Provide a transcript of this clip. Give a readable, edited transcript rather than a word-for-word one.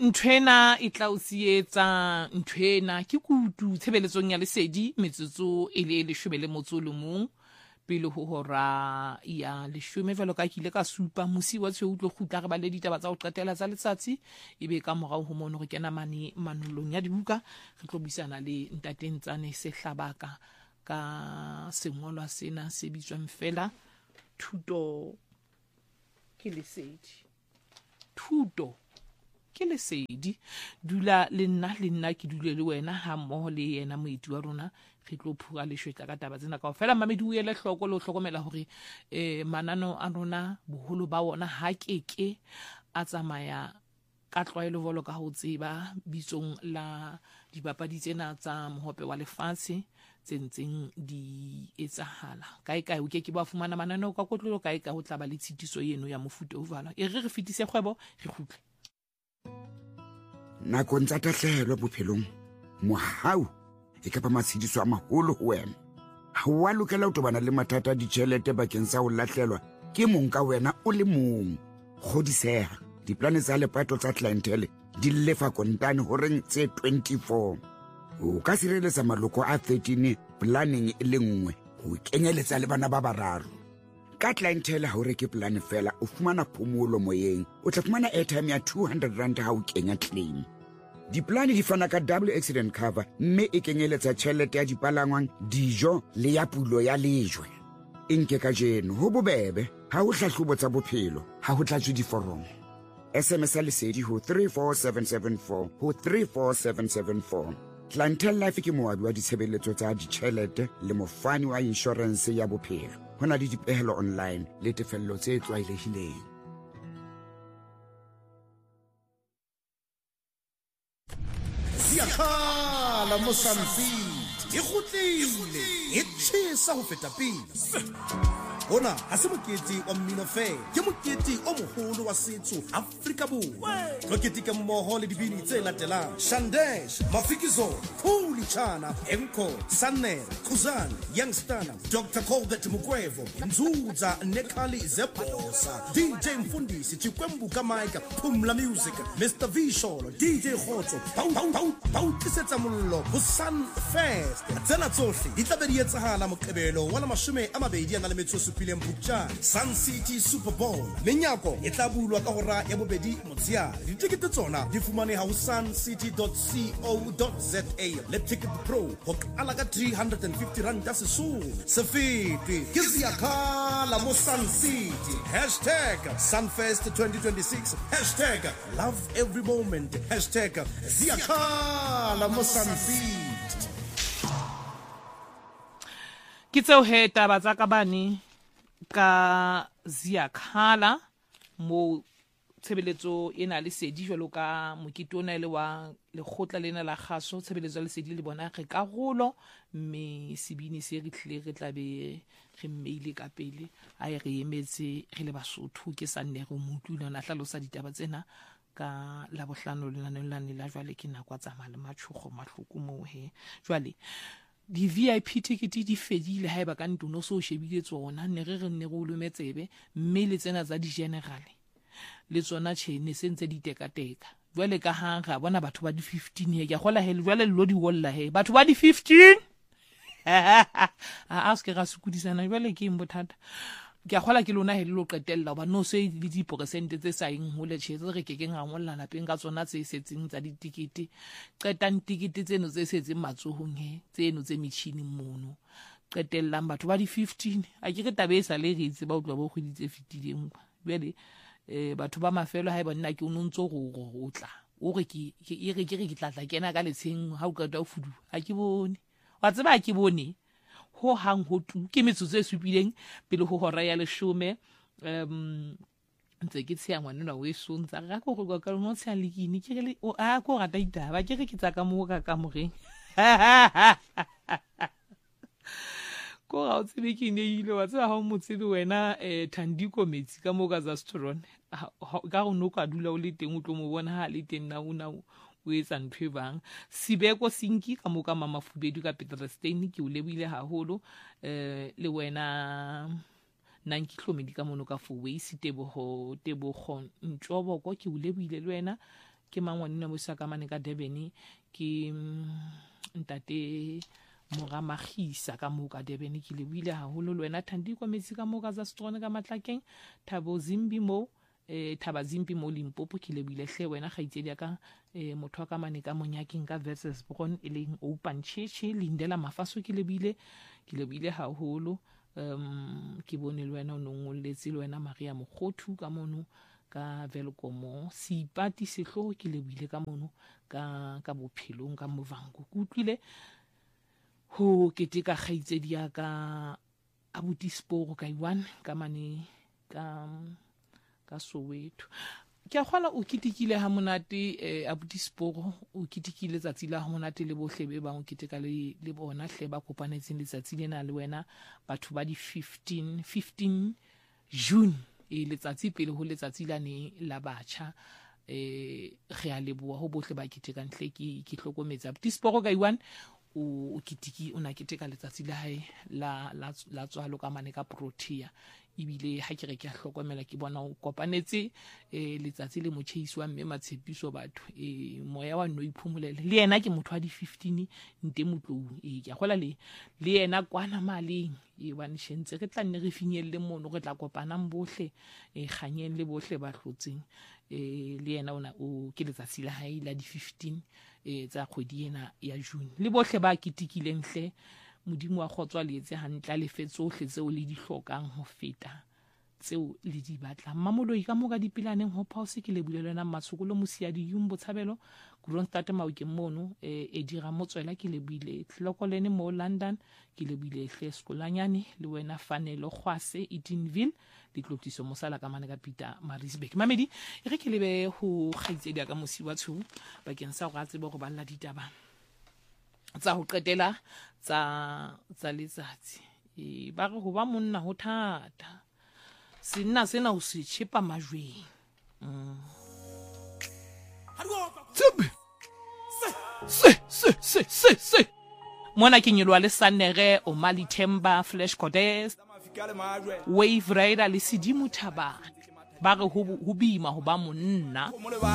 Nthwena e tla o sietsa nthwena ke kutu tshebeletsong ya lesedi metsotso e le 11 pele ho hora ya 10 jwalo ka kile ka supa mosi wa tshe utlo khutla re ba le ditaba tsa ho qetela tsa letsatsi ebe ka morao ho mono re kena manolong ya dibuka re tlo bisana le ntateng tsane se hlabaka ka sengolwa sena se bitswang fela thuto ke lesedi. Thuto ke lesedi dula le nna ke dule le wena ha mmoho le yena moeti wa rona re tlo phura le shwetla ka taba tsena kaofela mamedi o ele hloko le ho hlokomela hore manano a rona boholo ba ona ha keke a tsamaya ka tlwaelo jwalo ka ho tseba bitsong la dibapadi tsena tsa mohope wa lefatshe tse ntseng di etsahala kae o ke ba fumana mananeo ka kotlolo kae ho tla ba le tshitiso eno ya mofuta o jwalo e re fetise kgwebo re khutle nakong tsa tahlehelo bophelong mohau e ka ba matshediso a maholo ho wena ha wa lokela ho tobana le mathata a ditjhelete bakeng sa ho lahlelwa ke mong ka wena o le mong kgodiseha diplane tsa lepato tsa clientele di lefa kontane horeng tse 24 o ka sireletsa maloko a 13 planning e le nngwe ho kenyeletsa le bana ba bararo ka clientele ha o reke plan fela o fumana phomolo moyeng o tla fumana airtime ya 200 rand ha o kenya claim diplane di fana ka double accident cover mme e kenyeletsa tjhelete ya dipalangwang dijo le ya pulo ya lejwe nke ka jeno ho bobebe ha o hlahlobo tsa bophelo ha ho tlatswe diforomo SMS lesedi ho 34774 ho 34774 Clientele Life ke moabi wa ditshebeletso tsa ditjhelete le mofani wa insurance ya bophelo hona le dipehelo online le tefello tse tlwaelehileng Siakhala Mozambique e kgutlile e tjhesa ho feta pele Hona ha se mokete wa mmino fela ke mokete o moholo wa setso Afrika Borwa tlo keteka mmoho le dibini tse latelang Shandesh Mafikizo Khuli Chana Enko Sanel Khuzan Youngstana Dr. Colbert Mugwevo Nzuza Nekali Zebosa DJ Mfundisi Chikwembu Kamaika Pumla Music Mr. Visholo DJ Khotso Pau Tisetsa Mollo Busan Fest tsena tsohle di tla be di etsahala Moqebelo wa 20 Sun City Super Bowl menyako e tla bulwa ka hora ya bobedi motsheare ditikete tsona di fumane ha ho suncity.co.za le Ticket Pro ho qala ka 350 rand ya sesole se fete ke Siakhala mo Sun City #Sunfest 2026 #Love Every Moment #Siakhala mo Sun City ke tseo he taba tsa ka bane ka Siakhala mo tshebeletso ena le sedi jwalo ka mokete ona le wa lekgotla lena la kgaso tshebeletso le sedi le bona re ka rolo mme sebini se re tle re tla be re mail ka pele a re emetse re le Basotho ke sanne re motula na hlalosa ditaba tsena ka la bohlano lena la jwale ke nakwa tsa male matshogo mahloko mo he jwale di VIP ticket di fedile haeba ka ntono so shebile tsona ne re go lumetsebe mme le tsena tsa di general le tsona tshene sentse di tekateka jwale ka ha ga bona batho ba di 15 he ke gola he jwale lo di wolla he batho ba di 15 a aske ga sukudisana jwale ke imbothata ke gola ke lona he lo qetella ba no se le di percent tse sa eng ho le tshetse re ke nga ngolla lapeng ka tsona tse setseng tsa di ticket qetang ticket tseno tse setseng matsohong he tseno tse metjhini mono qetellang batho ba di 15 a ke re tabesa le re itse ba utlwa bo khuditse fitileng bele batho ba mafelo ha e bona ke o ntso go tla o re ke tla kena ka letsheng ha o ka tla o fudu ha ke bone wa tseba ke bone ho hang ho tu ke metsotso e supileng pele ho hora ya 10 ntse ke tsaya ngwana we sontsa ga go go ka no tsaya lekini ke re a go rata ditaba ke re ke tsaka mo ka moreng ko ga o tsebe ke ne ile wa tseba ha o motsebe wena Thandiko Metsi ka mo ka za Stron ka go no ka dula o le teng o tlo mo bona ha le teng na o etsa ntwe bang Sibeko Sinki ka mo ka Mama Fubedu ka Peterstein ke o lebile haholo le wena Nanki Hlomedi ka mono ka Fowe Tebogo Ntjobo ko ke o lebile le wena ke mangwanina mo sa ka mane ka Durban ke ntate Moramagisa ka mo ka Durban ke le buile haholo le wena Thandiko metsi ka mo ka za Strone ka Matlakeng Thabo Zimbi mo Thaba Zimbi mo Limpopo ke le buile hle wena gaitsedi ka motho ka mane ka Monyakeng ka versus Bron e leng Open Church Lindela Mafaso ke le buile haholo ke bone le wena o nongoletse le wena Maria Mogothu ka mono ka Velkomo Sipati Sehloho ke le buile ka mono ka bophelong ka Movango ke utlwile ho keteka kgaitsedi ya ka Abuti Sporo ka Iwan ka mane ka Soweto ke a kgola o kitikile ha monate Abuti Sporo o kitikile tsatsi la ha monate le bohle be ba o kiteka le bona hle ba kopanetseng letsatsi lena le wena batho ba di 15 June letsatsi pele ho letsatsi la ne la batjha re a leboha ho bohle ba kitekang hle ke hlokometsa Abuti Sporo ka Iwan o kitiki o na keteka letsatsi la hae la tswalo ka mane ka Protea ibile ha ke re ke a hlokomela ke bona o kopanetse letsatsi le motjheisi wa mme Matshepiso batho moya wa no iphumulele le yena ke motho wa di 15 nte motlou ke a gola le yena kwana maleng one shentse re tla nne re finyelle mono re tla kopanang bohle ganyeng le bohle ba hlotseng le yena o ke letsatsi la hae la di 15 tsa kgwedi ena ya June le bohle ba kitikileng hle modimo wa kgotswa le etse hantla le fetsohle tseo le di hlokang ho feta tseo le di batlang Mamoloi ka moka dipilaneng ho pause ke le bulelana Matsokolo Mosiadi Yumbo Tshabelo Kronstadt Maokeng mono e dira motswela ke le buile Tlokolene mo London ke le buile hle Skolanyane le wena Fanelo Khwase Edenville ditlotiso mosala ka mane ka Peter Marisbeck Mamedi e re ke lebe ho kgaitsedi ka mosi wa tshu bakeng sa go a tsebe go balla ditaba tsa ho qetela tsa letsatsi ba re ho ba monna ho thata sena o se tshepa majweng se mona ke nyolwa le Sanere o Mali Themba Flash Codes Wave Rider le Sidimo Thabane ba re ho bima ho ba monna